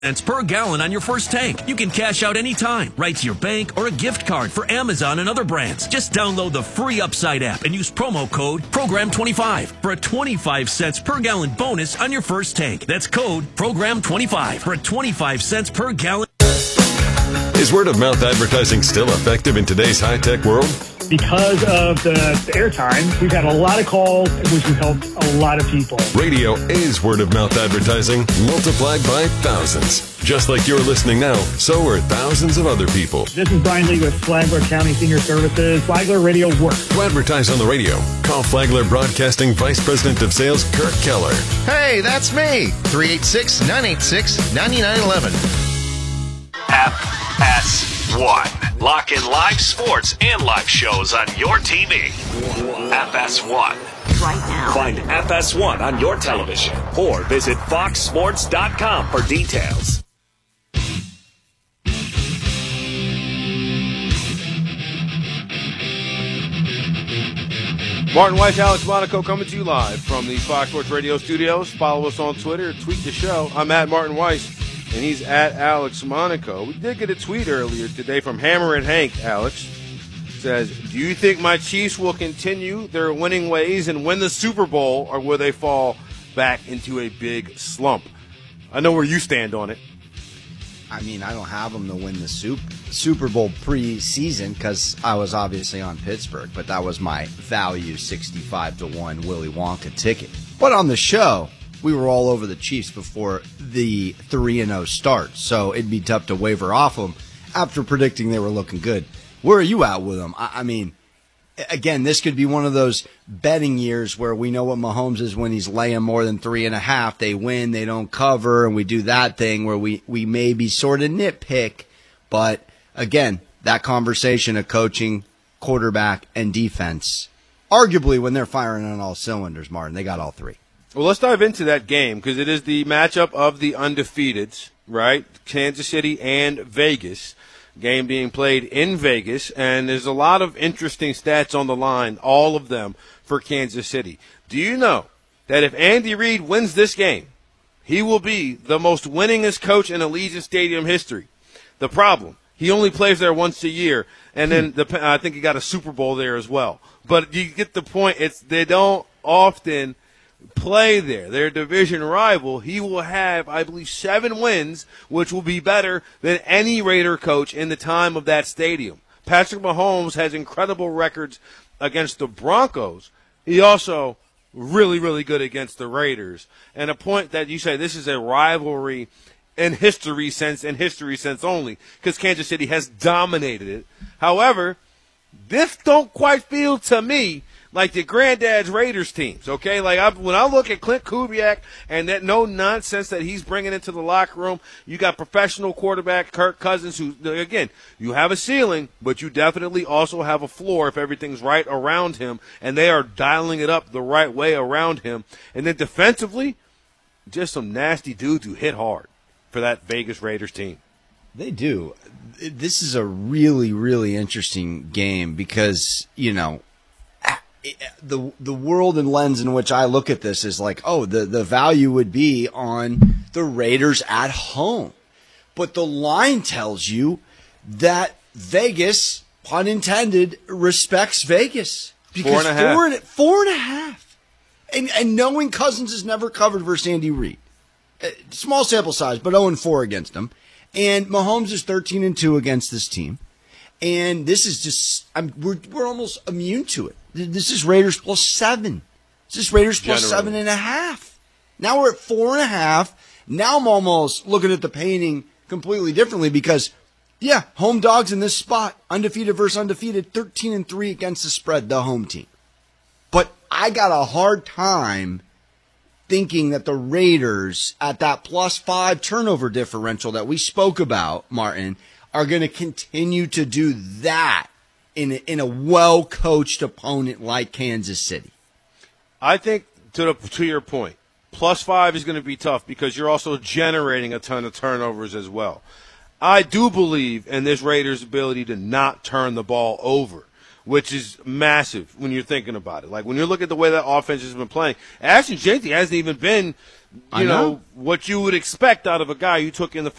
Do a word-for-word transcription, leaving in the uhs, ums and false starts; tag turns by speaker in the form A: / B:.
A: cents per gallon on your first tank. You can cash out anytime, right to your bank or a gift card for Amazon and other brands. Just download the free Upside app and use promo code program twenty-five for a twenty-five cents per gallon bonus on your first tank. That's code program twenty-five for a twenty-five cents per gallon.
B: Is word-of-mouth advertising still effective in today's high-tech world?
C: Because of the, the airtime, we've had a lot of calls, which has helped a lot of people.
B: Radio is word-of-mouth advertising multiplied by thousands. Just like you're listening now, so are thousands of other people.
C: This is Brian Lee with Flagler County Senior Services. Flagler Radio works.
B: To advertise on the radio, call Flagler Broadcasting Vice President of Sales, Kirk Keller.
D: Hey, that's me. three eight six, nine eight six, nine nine one one.
E: F S one. Lock in live sports and live shows on your T V. F S one.
F: Right now.
E: Find F S one on your television or visit fox sports dot com for details.
G: Martin Weiss, Alex Monaco coming to you live from the Fox Sports Radio studios. Follow us on Twitter, tweet the show. I'm at Martin Weiss, and he's at Alex Monaco. We did get a tweet earlier today from Hammer and Hank, Alex. Says, do you think my Chiefs will continue their winning ways and win the Super Bowl, or will they fall back into a big slump? I know where you stand on it.
H: I mean, I don't have them to win the Super, Super Bowl preseason because I was obviously on Pittsburgh, but that was my value sixty-five to one Willy Wonka ticket. But on the show, we were all over the Chiefs before the three and oh start, so it'd be tough to waver off them after predicting they were looking good. Where are you at with them? I, I mean, again, this could be one of those betting years where we know what Mahomes is when he's laying more than three and a half. They win, they don't cover, and we do that thing where we, we maybe sort of nitpick. But, again, that conversation of coaching, quarterback, and defense, arguably when they're firing on all cylinders, Martin, they got all three.
G: Well, let's dive into that game because it is the matchup of the undefeateds, right? Kansas City and Vegas. Game being played in Vegas, and there's a lot of interesting stats on the line, all of them for Kansas City. Do you know that if Andy Reid wins this game, he will be the most winningest coach in Allegiant Stadium history? The problem, he only plays there once a year, and then the, I think he got a Super Bowl there as well. But you get the point. It's they don't often play there. Their division rival, he will have, I believe, seven wins, which will be better than any Raider coach in the time of that stadium. Patrick Mahomes has incredible records against the Broncos. He also really, really good against the Raiders. And a point that you say this is a rivalry in history sense, in history sense only, because Kansas City has dominated it. However, this don't quite feel to me like the granddad's Raiders teams, okay? Like I, when I look at Clint Kubiak and that no nonsense that he's bringing into the locker room, you got professional quarterback Kirk Cousins, who again, you have a ceiling, but you definitely also have a floor if everything's right around him, and they are dialing it up the right way around him. And then defensively, just some nasty dudes who hit hard for that Vegas Raiders team.
H: They do. This is a really, really interesting game because, you know, the the world and lens in which I look at this is like, oh, the, the value would be on the Raiders at home. But the line tells you that Vegas, pun intended, respects Vegas. Because
G: four and a half.
H: Four and, four and a half. And, and knowing Cousins has never covered versus Andy Reid. Small sample size, but oh and four against him. And Mahomes is thirteen and two against this team. And this is just, I'm, we're, we're almost immune to it. This is Raiders plus seven. This is Raiders plus
G: Generally.
H: seven and a half. Now we're at four and a half. Now I'm almost looking at the painting completely differently because, yeah, home dogs in this spot, undefeated versus undefeated, thirteen and three against the spread, the home team. But I got a hard time thinking that the Raiders at that plus five turnover differential that we spoke about, Martin, are going to continue to do that in a, in a well-coached opponent like Kansas City.
G: I think, to the, to your point, plus five is going to be tough because you're also generating a ton of turnovers as well. I do believe in this Raiders' ability to not turn the ball over, which is massive when you're thinking about it. Like, when you look at the way that offense has been playing, Ashton Jeanty hasn't even been
H: I
G: you know.
H: know.
G: what you would expect out of a guy you took in the